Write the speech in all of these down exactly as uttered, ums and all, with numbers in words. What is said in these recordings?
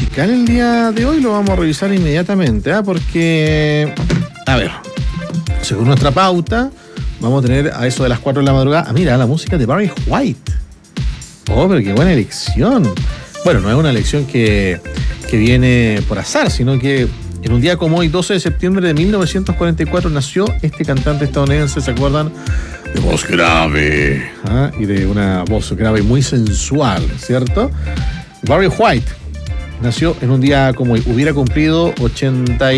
musical el día de hoy, lo vamos a revisar inmediatamente, ¿eh? Porque, a ver, según nuestra pauta, vamos a tener a eso de las cuatro de la madrugada. Ah, mira, la música de Barry White. Oh, pero qué buena elección. Bueno, no es una elección que, que viene por azar, sino que en un día como hoy, doce de septiembre de mil novecientos cuarenta y cuatro, nació este cantante estadounidense, ¿se acuerdan? De voz grave, ¿ah? Y de una voz grave muy sensual, ¿cierto? Barry White nació en un día como hoy, hubiera cumplido ochenta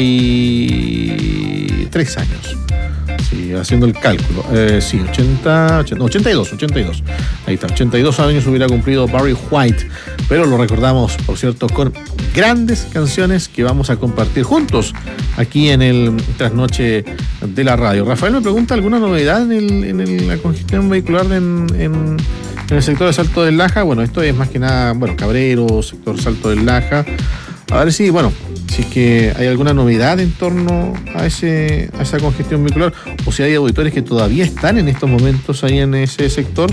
y tres años. Sí, haciendo el cálculo. Eh, sí, ochenta, ochenta, ochenta y dos, ochenta y dos. Ahí está, ochenta y dos años hubiera cumplido Barry White. Pero lo recordamos, por cierto, con grandes canciones que vamos a compartir juntos aquí en el Trasnoche de la Radio. Rafael me pregunta alguna novedad en, el, en el, la congestión vehicular en, en, en el sector de Salto del Laja. Bueno, esto es más que nada, bueno, Cabrero, sector Salto del Laja. A ver si, bueno, si es que hay alguna novedad en torno a ese a esa congestión vehicular, o si hay auditores que todavía están en estos momentos ahí en ese sector.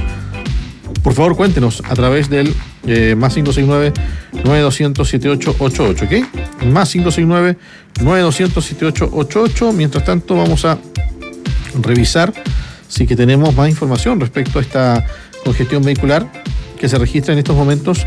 Por favor, cuéntenos a través del eh, más cinco seis nueve, nueve dos cero cero, siete ocho ocho ocho, ¿ok? Más cinco seis nueve, nueve dos cero cero, siete ocho ocho ocho. Mientras tanto, vamos a revisar si que tenemos más información respecto a esta congestión vehicular que se registra en estos momentos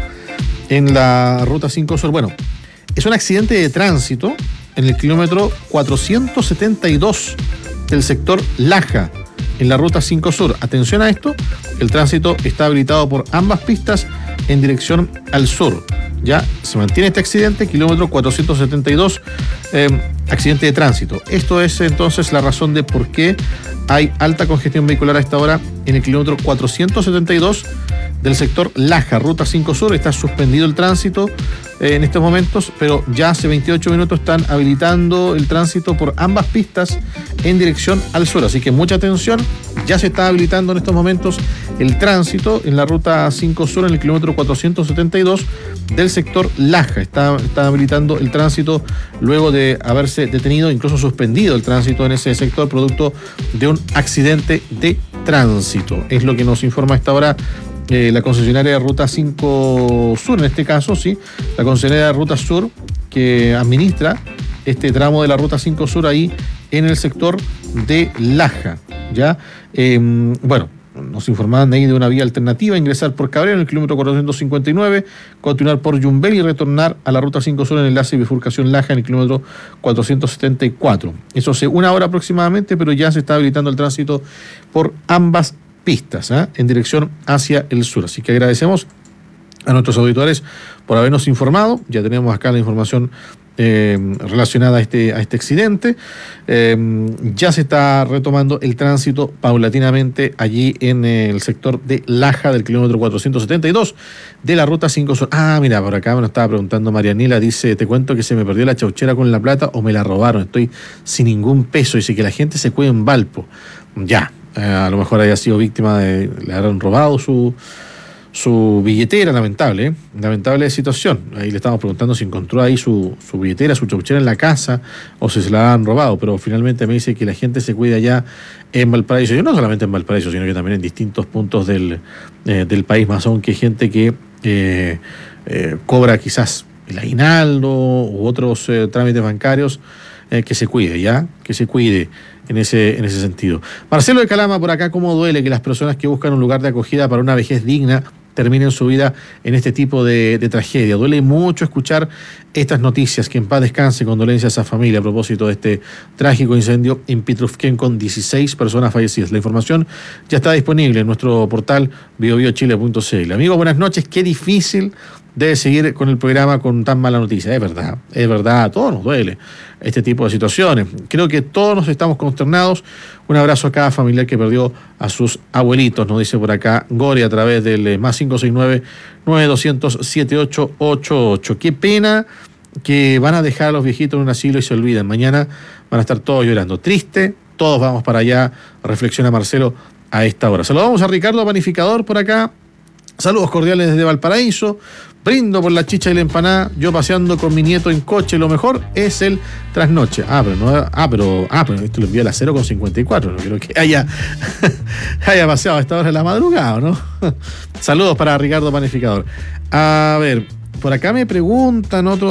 en la Ruta cinco Sur. Bueno, es un accidente de tránsito en el kilómetro cuatrocientos setenta y dos del sector Laja, en la Ruta cinco Sur. Atención a esto, el tránsito está habilitado por ambas pistas en dirección al sur. Ya se mantiene este accidente, kilómetro cuatrocientos setenta y dos, eh, accidente de tránsito. Esto es entonces la razón de por qué hay alta congestión vehicular a esta hora en el kilómetro cuatrocientos setenta y dos del sector Laja, Ruta cinco Sur. Está suspendido el tránsito eh, en estos momentos, pero ya hace veintiocho minutos están habilitando el tránsito por ambas pistas en dirección al sur. Así que mucha atención, ya se está habilitando en estos momentos el tránsito en la Ruta cinco Sur en el kilómetro cuatrocientos setenta y dos del sector Laja. Está, está habilitando el tránsito luego de haberse detenido, incluso suspendido el tránsito en ese sector producto de un accidente de tránsito. Es lo que nos informa a esta hora Eh, la concesionaria de Ruta cinco Sur, en este caso, sí, la concesionaria de Ruta Sur que administra este tramo de la Ruta cinco Sur ahí en el sector de Laja, ¿ya? Eh, bueno, nos informaban de ahí de una vía alternativa, ingresar por Cabrera en el kilómetro cuatrocientos cincuenta y nueve, continuar por Yumbel y retornar a la Ruta cinco Sur en el enlace de bifurcación Laja en el kilómetro cuatrocientos setenta y cuatro. Eso hace una hora aproximadamente, pero ya se está habilitando el tránsito por ambas pistas, ¿eh? en dirección hacia el sur. Así que agradecemos a nuestros auditores por habernos informado. Ya tenemos acá la información eh, relacionada a este, a este accidente. Eh, ya se está retomando el tránsito paulatinamente allí en el sector de Laja del kilómetro cuatrocientos setenta y dos de la Ruta cinco Sur. Ah, mira, por acá me lo estaba preguntando Marianela, dice, te cuento que se me perdió la chauchera con la plata o me la robaron, estoy sin ningún peso, dice que la gente se cuide en Valpo. Ya. Eh, a lo mejor haya sido víctima de, le habrán robado su, su billetera, lamentable, ¿eh? Lamentable situación. Ahí le estamos preguntando si encontró ahí su, su billetera, su chauchera en la casa o si se la han robado, pero finalmente me dice que la gente se cuida allá en Valparaíso, y no solamente en Valparaíso, sino que también en distintos puntos del, eh, del país, más aún que gente que eh, eh, cobra quizás el aguinaldo u otros eh, trámites bancarios, eh, que se cuide, ¿ya? Que se cuide en ese, en ese sentido. Marcelo de Calama, por acá, cómo duele que las personas que buscan un lugar de acogida para una vejez digna terminen su vida en este tipo de, de tragedia. Duele mucho escuchar estas noticias. Que en paz descanse, condolencias a esa familia a propósito de este trágico incendio en Pitrufquén con dieciséis personas fallecidas. La información ya está disponible en nuestro portal bio bio chile punto c l. Amigos, buenas noches. Qué difícil debe seguir con el programa con tan mala noticia. Es verdad, es verdad, a todos nos duele este tipo de situaciones. Creo que todos nos estamos consternados. Un abrazo a cada familiar que perdió a sus abuelitos, nos dice por acá Gori a través del más cinco seis nueve, nueve dos cero cero, siete ocho ocho ocho. Qué pena que van a dejar a los viejitos en un asilo y se olvidan. Mañana van a estar todos llorando. Triste, todos vamos para allá, reflexiona Marcelo a esta hora. Saludamos a Ricardo Panificador por acá. Saludos cordiales desde Valparaíso. Brindo por la chicha y la empanada. Yo paseando con mi nieto en coche. Lo mejor es el trasnoche. Ah, pero no. Ah, pero. Ah, pero esto lo envió a las cero con cincuenta y cuatro. No creo que haya, haya paseado a esta hora de la madrugada, ¿no? Saludos para Ricardo Panificador. A ver, por acá me preguntan otros.